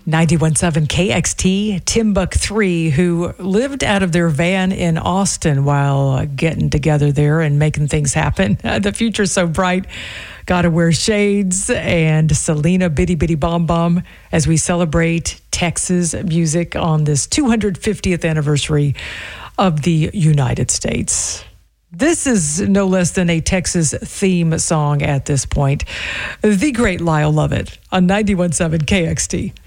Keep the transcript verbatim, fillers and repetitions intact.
ninety-one point seven K X T, Timbuk three, who lived out of their van in Austin while getting together there and making things happen. The future's so bright. Gotta wear shades, and Selena Bitty Bitty Bomb Bomb as we celebrate Texas music on this two hundred fiftieth anniversary of the United States. This is no less than a Texas theme song at this point. The great Lyle Lovett on ninety-one point seven K X T.